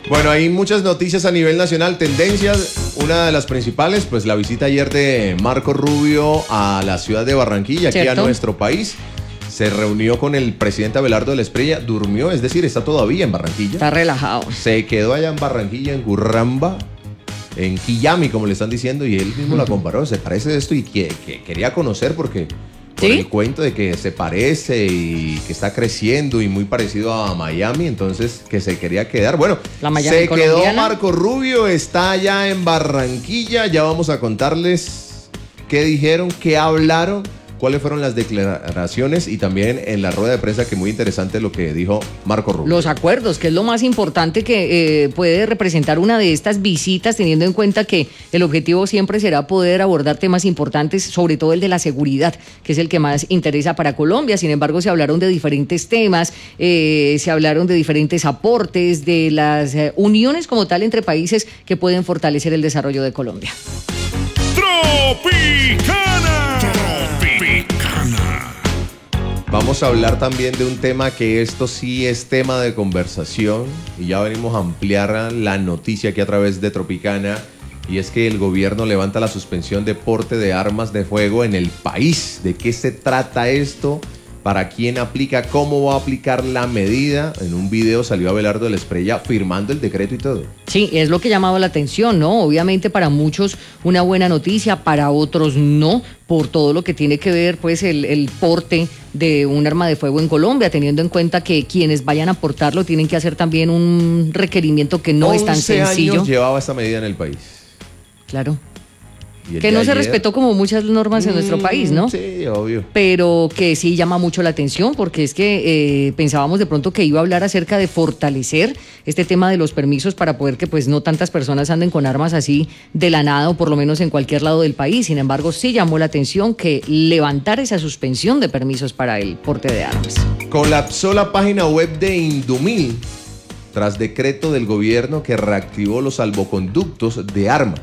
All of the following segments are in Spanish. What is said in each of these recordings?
Bueno, hay muchas noticias a nivel nacional, tendencias. Una de las principales, pues la visita ayer de Marco Rubio a la ciudad de Barranquilla, aquí ¿Cierto? a nuestro país. Se reunió con el presidente Abelardo de la Espriella, durmió, es decir, está todavía en Barranquilla. Está relajado. Se quedó allá en Barranquilla, en Gurramba, en Quillami, como le están diciendo, y él mismo la comparó, se parece de esto y que quería conocer porque por ¿Sí? el cuento de que se parece y que está creciendo y muy parecido a Miami, entonces que se quería quedar. Bueno, La Miami se quedó colombiana. Marco Rubio, está allá en Barranquilla, ya vamos a contarles qué dijeron, qué hablaron, cuáles fueron las declaraciones y también en la rueda de prensa, que muy interesante lo que dijo Marco Rubio. Los acuerdos, que es lo más importante que puede representar una de estas visitas, teniendo en cuenta que el objetivo siempre será poder abordar temas importantes, sobre todo el de la seguridad, que es el que más interesa para Colombia. Sin embargo, se hablaron de diferentes temas, se hablaron de diferentes aportes, de las uniones como tal entre países que pueden fortalecer el desarrollo de Colombia. Tropicana. Tropicana. Vamos a hablar también de un tema que esto sí es tema de conversación y ya venimos a ampliar la noticia aquí a través de Tropicana, y es que el gobierno levanta la suspensión de porte de armas de fuego en el país. ¿De qué se trata esto? ¿Para quién aplica? ¿Cómo va a aplicar la medida? En un video salió Abelardo de la Espriella firmando el decreto y todo. Sí, es lo que ha llamado la atención, ¿no? Obviamente para muchos una buena noticia, para otros no, por todo lo que tiene que ver, pues, el porte de un arma de fuego en Colombia, teniendo en cuenta que quienes vayan a portarlo tienen que hacer también un requerimiento que no es tan 11 sencillo. años llevaba esta medida en el país. Claro. Y el Que de no se ayer- respetó como muchas normas en nuestro país, ¿no? Sí, obvio. Pero que sí llama mucho la atención, porque es que pensábamos de pronto que iba a hablar acerca de fortalecer este tema de los permisos para poder que pues no tantas personas anden con armas así de la nada, o por lo menos en cualquier lado del país. Sin embargo, sí llamó la atención que levantar esa suspensión de permisos para el porte de armas. Colapsó la página web de Indumil tras decreto del gobierno que reactivó los salvoconductos de armas.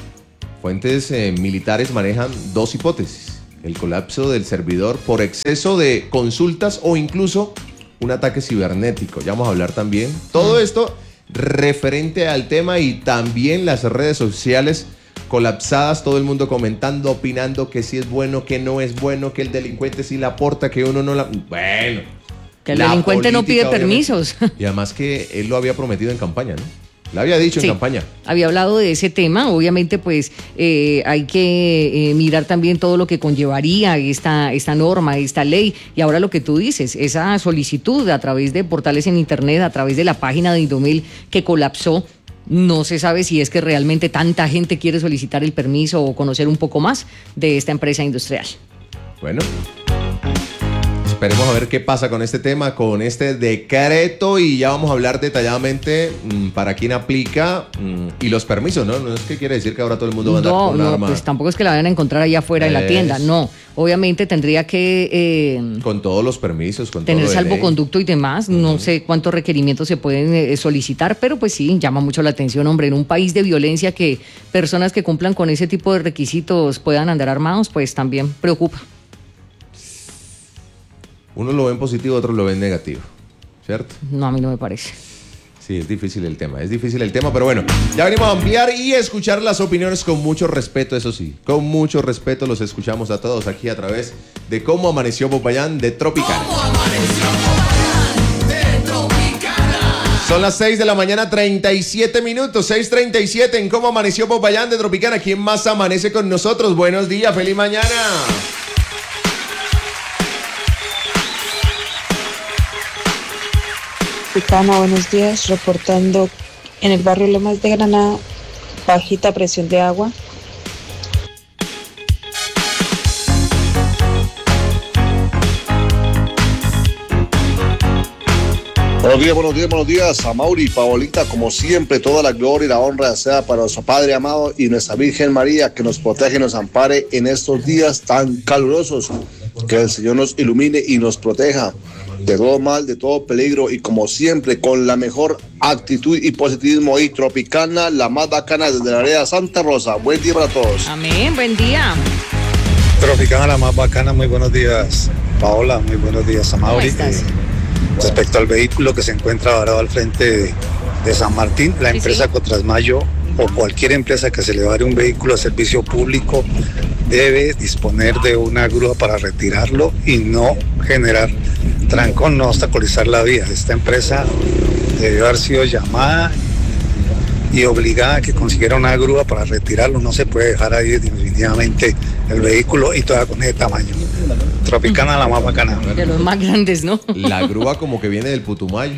Fuentes militares manejan dos hipótesis: el colapso del servidor por exceso de consultas o incluso un ataque cibernético. Ya vamos a hablar también. Todo esto referente al tema, y también las redes sociales colapsadas, todo el mundo comentando, opinando que sí es bueno, que no es bueno, que el delincuente sí la aporta, que uno no la... Bueno. Que el la delincuente no pide política, obviamente. permisos. Y además que él lo había prometido en campaña, ¿no? Lo había dicho Sí, en campaña. había hablado de ese tema. Obviamente, pues hay que mirar también todo lo que conllevaría esta norma, esta ley. Y ahora lo que tú dices, esa solicitud a través de portales en internet, a través de la página de Indumil que colapsó. No se sabe si es que realmente tanta gente quiere solicitar el permiso o conocer un poco más de esta empresa industrial. Bueno, esperemos a ver qué pasa con este tema, con este decreto, y ya vamos a hablar detalladamente para quién aplica y los permisos, ¿no? No es que quiere decir que ahora todo el mundo va a andar con arma. Pues tampoco es que la vayan a encontrar allá afuera en la tienda, no. Obviamente tendría que con todos los permisos, con tener todo de ley. salvoconducto y demás. No sé cuántos requerimientos se pueden solicitar, pero pues sí, llama mucho la atención, hombre. En un país de violencia, que personas que cumplan con ese tipo de requisitos puedan andar armados, pues también preocupa. Uno lo ve en positivo, otro lo ve en negativo, ¿cierto? No, a mí no me parece. Sí, es difícil el tema, pero bueno, ya venimos a ampliar y escuchar las opiniones con mucho respeto, eso sí, con mucho respeto los escuchamos a todos aquí a través de Cómo Amaneció Popayán de Tropicana. Son las 6 de la mañana, 37 minutos, 6:37 en Cómo Amaneció Popayán de Tropicana. ¿Quién más amanece con nosotros? Buenos días, feliz mañana. Tropicana, buenos días, reportando en el barrio Lomas de Granada, bajita presión de agua. Buenos días, a Mauri y Paolita, como siempre, toda la gloria y la honra sea para nuestro Padre amado y nuestra Virgen María, que nos protege y nos ampare en estos días tan calurosos. Que el Señor nos ilumine y nos proteja de todo mal, de todo peligro, y como siempre, con la mejor actitud y positivismo. Y Tropicana, la más bacana desde la área Santa Rosa. Buen día para todos. Amén, buen día. Tropicana, la más bacana, muy buenos días. Paola, muy buenos días. A Mauri. ¿Cómo estás? Respecto al vehículo que se encuentra varado al frente de San Martín, la Sí, empresa sí. Cotrasmayo o cualquier empresa que se le va a dar un vehículo a servicio público debe disponer de una grúa para retirarlo y no generar trancón, no obstaculizar la vía. Esta empresa debió haber sido llamada y obligada a que consiguiera una grúa para retirarlo. No se puede dejar ahí definitivamente el vehículo y todavía con ese tamaño. Tropicana, la más bacana. De los más grandes, ¿no? La grúa como que viene del Putumayo.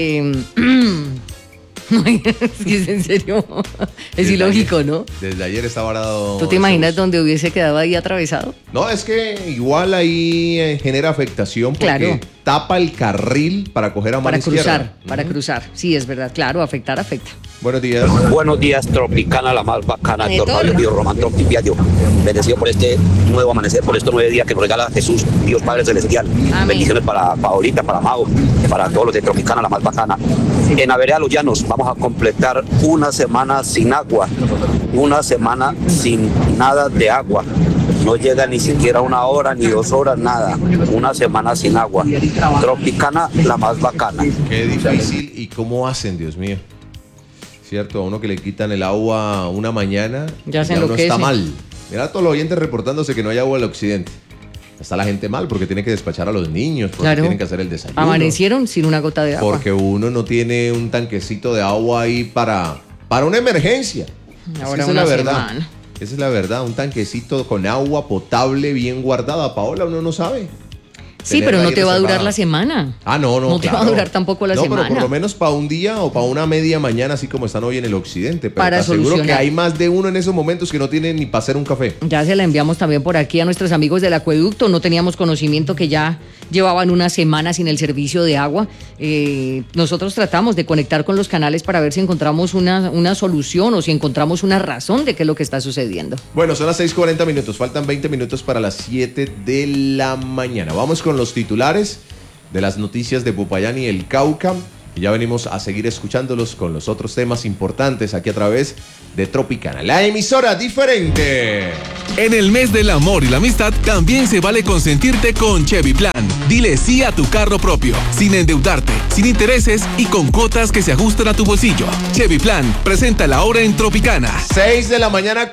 Es en serio. Es ilógico, ¿no? Desde ayer está varado. ¿Tú te imaginas dónde hubiese quedado ahí atravesado? No, es que igual ahí genera afectación porque Claro. tapa el carril para coger a mano Para cruzar, izquierda. para cruzar. Sí, es verdad, claro, afecta. Buenos días. Buenos días, Tropicana, la más bacana, De Héctor todo. Fabio Pío Román Tropipiadio. Bendecido por este nuevo amanecer, por estos 9 días que nos regala Jesús, Dios Padre Celestial. Amén. Bendiciones para Paolita, para Mau, para todos los de Tropicana, la más bacana. En la vereda Los Llanos vamos a completar una semana sin agua, una semana sin nada de agua. No llega ni siquiera 1 hora, ni 2 horas, nada. Una semana sin agua. Tropicana, la más bacana. Qué difícil y cómo hacen, Dios mío. Cierto, a uno que le quitan el agua una mañana, Ya se uno enloquece. está mal. Mira a todos los oyentes reportándose que no hay agua en el occidente. Está la gente mal porque tiene que despachar a los niños, porque Claro. tienen que hacer el desayuno. Amanecieron sin una gota de agua. Porque uno no tiene un tanquecito de agua ahí para una emergencia. Ahora Esa una es la verdad. semana. Esa es la verdad, un tanquecito con agua potable bien guardada. Paola, uno no sabe. Sí, Tenerla pero no ahí te va a durar reservada. la semana. Ah, no. No te va a durar tampoco la no, semana. pero por lo menos para un día o para una media mañana, así como están hoy en el occidente. Pero Para te aseguro que solucionar. hay más de uno en esos momentos que no tienen ni para hacer un café. Ya se la enviamos también por aquí a nuestros amigos del acueducto. No teníamos conocimiento que ya llevaban una semana sin el servicio de agua. Nosotros tratamos de conectar con los canales para ver si encontramos una solución o si encontramos una razón de qué es lo que está sucediendo. Bueno, son las 6:40 minutos. Faltan 20 minutos para las 7 de la mañana. Vamos con los titulares de las noticias de Popayán y el Cauca. Y ya venimos a seguir escuchándolos con los otros temas importantes aquí a través de Tropicana, la emisora diferente. En el mes del amor y la amistad también se vale consentirte con Chevy Plan. Dile sí a tu carro propio, sin endeudarte, sin intereses y con cuotas que se ajustan a tu bolsillo. Chevy Plan, presenta la hora en Tropicana. 6 de la mañana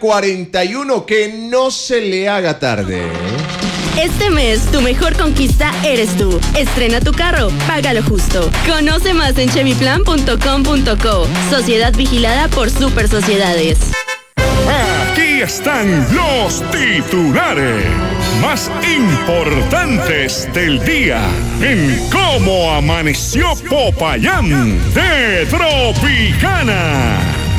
41, que no se le haga tarde. Este mes, tu mejor conquista eres tú. Estrena tu carro, paga lo justo. Conoce más en chevyplan.com.co. Sociedad vigilada por Super Sociedades. Aquí están los titulares más importantes del día en Cómo Amaneció Popayán de Tropicana.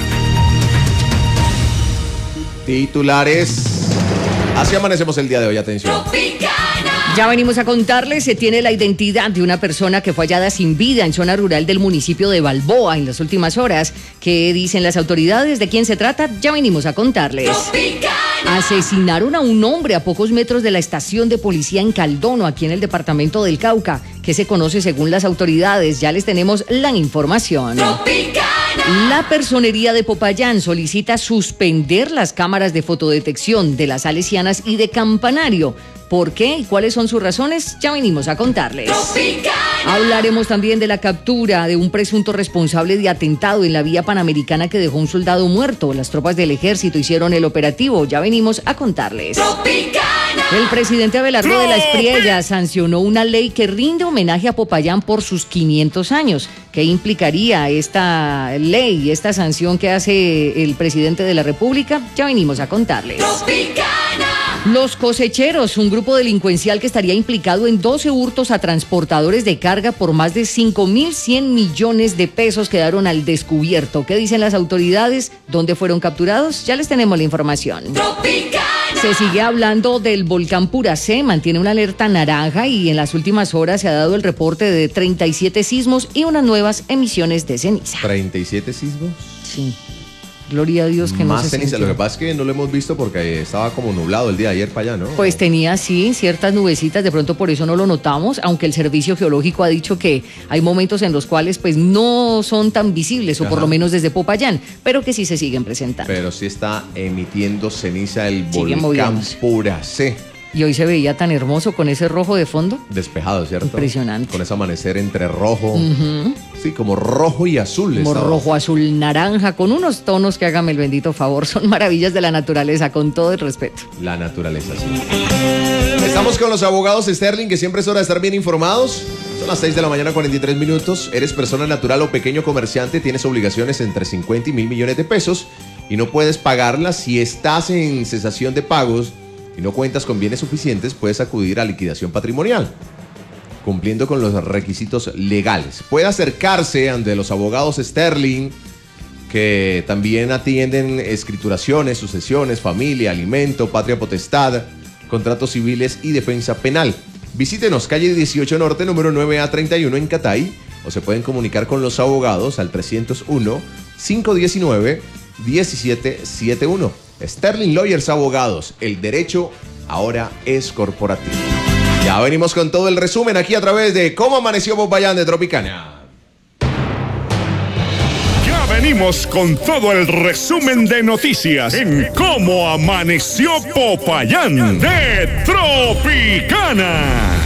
Titulares. Así amanecemos el día de hoy, atención. Ya venimos a contarles, se tiene la identidad de una persona que fue hallada sin vida en zona rural del municipio de Balboa en las últimas horas. ¿Qué dicen las autoridades? ¿De quién se trata? Ya venimos a contarles. Asesinaron a un hombre a pocos metros de la estación de policía en Caldono, aquí en el departamento del Cauca, que se conoce según las autoridades. Ya les tenemos la información. La Personería de Popayán solicita suspender las cámaras de fotodetección de las Salesianas y de Campanario. ¿Por qué y cuáles son sus razones? Ya venimos a contarles. Hablaremos también de la captura de un presunto responsable de atentado en la vía panamericana que dejó un soldado muerto. Las tropas del ejército hicieron el operativo. Ya venimos a contarles. El presidente Abelardo de la Espriella sancionó una ley que rinde homenaje a Popayán por sus 500 años. ¿Qué implicaría esta ley, esta sanción que hace el presidente de la República? Ya venimos a contarles. Los cosecheros, un grupo delincuencial que estaría implicado en 12 hurtos a transportadores de carga por más de 5.100 millones de pesos, quedaron al descubierto. ¿Qué dicen las autoridades? ¿Dónde fueron capturados? Ya les tenemos la información. Se sigue hablando del volcán Puracé, mantiene una alerta naranja y en las últimas horas se ha dado el reporte de 37 sismos y unas nuevas emisiones de ceniza. 37 sismos. Sí. Gloria a Dios que no Más se ceniza. sintió. Lo que pasa es que no lo hemos visto porque estaba como nublado el día de ayer para allá, ¿no? Pues tenía sí ciertas nubecitas, de pronto por eso no lo notamos, aunque el Servicio Geológico ha dicho que hay momentos en los cuales pues no son tan visibles, o por Ajá. lo menos desde Popayán, pero que sí se siguen presentando. Pero sí está emitiendo ceniza el Sigue volcán moviéndose. Puracé. Y hoy se veía tan hermoso con ese rojo de fondo. Despejado, ¿cierto? Impresionante. Con ese amanecer entre rojo. Sí, como rojo y azul. Como rojo, azul, naranja, con unos tonos que hágame el bendito favor. Son maravillas de la naturaleza, con todo el respeto. La naturaleza, sí. Estamos con los abogados Sterling, que siempre es hora de estar bien informados. Son las 6 de la mañana, 43 minutos. Eres persona natural o pequeño comerciante, tienes obligaciones entre 50 y 1.000 millones de pesos y no puedes pagarlas. Si estás en cesación de pagos y no cuentas con bienes suficientes, puedes acudir a liquidación patrimonial, cumpliendo con los requisitos legales. Puede acercarse ante los abogados Sterling, que también atienden escrituraciones, sucesiones, familia, alimento, patria potestad, contratos civiles y defensa penal. Visítenos, calle 18 Norte, número 9A31 en Catay, o se pueden comunicar con los abogados al 301-519-1771. Sterling Lawyers Abogados, el derecho ahora es corporativo. Ya venimos con todo el resumen aquí a través de Cómo Amaneció Popayán de Tropicana. Ya venimos con todo el resumen de noticias en Cómo Amaneció Popayán de Tropicana.